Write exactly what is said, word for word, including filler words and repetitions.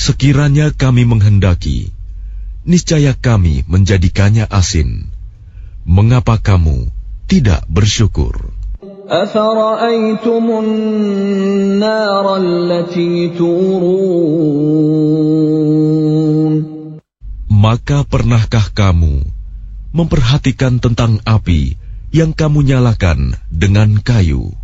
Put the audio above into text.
Sekiranya kami menghendaki, niscaya kami menjadikannya asin. Mengapa kamu tidak bersyukur? أَفَرَأَيْتُمُ النَّارَ الَّتِي تُورُونَ Maka pernahkah kamu memperhatikan tentang api yang kamu nyalakan dengan kayu?